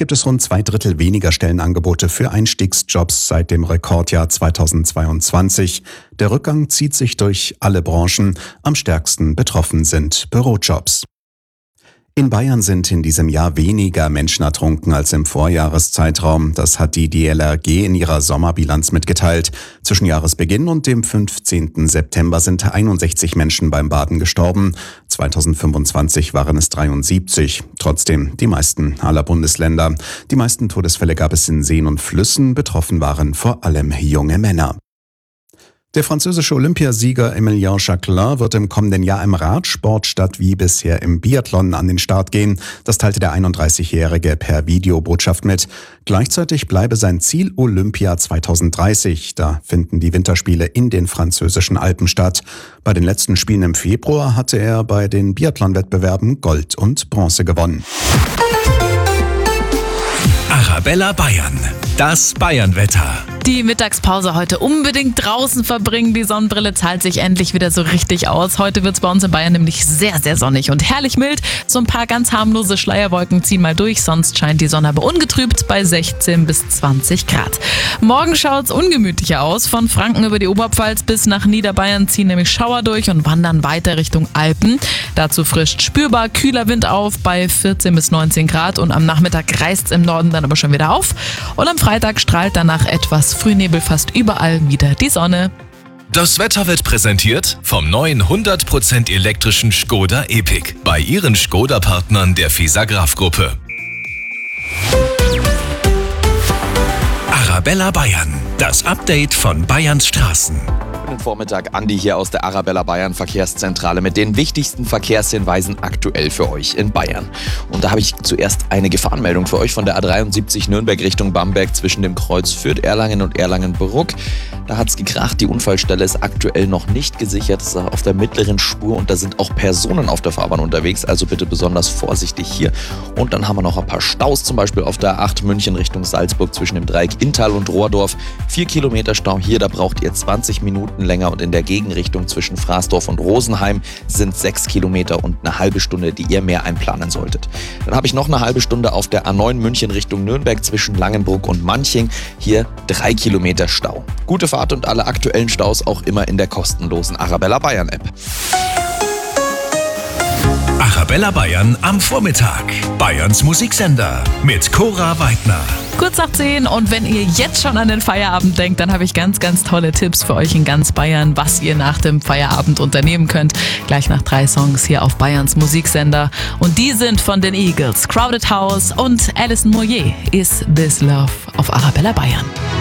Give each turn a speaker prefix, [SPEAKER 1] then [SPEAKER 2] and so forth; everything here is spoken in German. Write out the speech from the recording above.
[SPEAKER 1] gibt es rund 2/3 weniger Stellenangebote für Einstiegsjobs seit dem Rekordjahr 2022. Der Rückgang zieht sich durch alle Branchen. Am stärksten betroffen sind Bürojobs. In Bayern sind in diesem Jahr weniger Menschen ertrunken als im Vorjahreszeitraum. Das hat die DLRG in ihrer Sommerbilanz mitgeteilt. Zwischen Jahresbeginn und dem 15. September sind 61 Menschen beim Baden gestorben. 2025 waren es 73. Trotzdem die meisten aller Bundesländer. Die meisten Todesfälle gab es in Seen und Flüssen. Betroffen waren vor allem junge Männer. Der französische Olympiasieger Emilien Jacquelin wird im kommenden Jahr im Radsport statt wie bisher im Biathlon an den Start gehen. Das teilte der 31-Jährige per Videobotschaft mit. Gleichzeitig bleibe sein Ziel Olympia 2030. Da finden die Winterspiele in den französischen Alpen statt. Bei den letzten Spielen im Februar hatte er bei den Biathlon-Wettbewerben Gold und Bronze gewonnen.
[SPEAKER 2] Arabella Bayern, das Bayernwetter.
[SPEAKER 3] Die Mittagspause heute unbedingt draußen verbringen. Die Sonnenbrille zahlt sich endlich wieder so richtig aus. Heute wird es bei uns in Bayern nämlich sehr, sehr sonnig und herrlich mild. So ein paar ganz harmlose Schleierwolken ziehen mal durch. Sonst scheint die Sonne aber ungetrübt bei 16 bis 20 Grad. Morgen schaut es ungemütlicher aus. Von Franken über die Oberpfalz bis nach Niederbayern ziehen nämlich Schauer durch und wandern weiter Richtung Alpen. Dazu frischt spürbar kühler Wind auf bei 14 bis 19 Grad. Und am Nachmittag reißt es im Norden dann aber schon wieder auf. Und am Freitag strahlt danach etwas Frühnebel fast überall wieder die Sonne.
[SPEAKER 2] Das Wetter wird präsentiert vom neuen 100% elektrischen Škoda Epiq bei Ihren Škoda-Partnern der FISA-Graf-Gruppe. Arabella Bayern, das Update von Bayerns Straßen.
[SPEAKER 4] Guten Vormittag, Andi hier aus der Arabella Bayern Verkehrszentrale mit den wichtigsten Verkehrshinweisen aktuell für euch in Bayern. Und da habe ich zuerst eine Gefahrenmeldung für euch von der A73 Nürnberg Richtung Bamberg zwischen dem Kreuz Fürth-Erlangen und Erlangen-Bruck. Da hat es gekracht, die Unfallstelle ist aktuell noch nicht gesichert, ist auf der mittleren Spur und da sind auch Personen auf der Fahrbahn unterwegs, also bitte besonders vorsichtig hier. Und dann haben wir noch ein paar Staus, zum Beispiel auf der A8 München Richtung Salzburg zwischen dem Dreieck Inntal und Rohrdorf. 4 Kilometer Stau hier, da braucht ihr 20 Minuten länger und in der Gegenrichtung zwischen Fraßdorf und Rosenheim sind 6 Kilometer und eine halbe Stunde, die ihr mehr einplanen solltet. Dann habe ich noch eine halbe Stunde auf der A9 München Richtung Nürnberg zwischen Langenbruck und Manching. Hier 3 Kilometer Stau. Gute Fahrt und alle aktuellen Staus auch immer in der kostenlosen Arabella Bayern App.
[SPEAKER 2] Arabella Bayern am Vormittag. Bayerns Musiksender mit Cora Weidner.
[SPEAKER 3] Kurz nach 10 und wenn ihr jetzt schon an den Feierabend denkt, dann habe ich ganz, ganz tolle Tipps für euch in ganz Bayern, was ihr nach dem Feierabend unternehmen könnt. Gleich nach 3 Songs hier auf Bayerns Musiksender. Und die sind von den Eagles, Crowded House und Alison Moyet, Is This Love auf Arabella Bayern.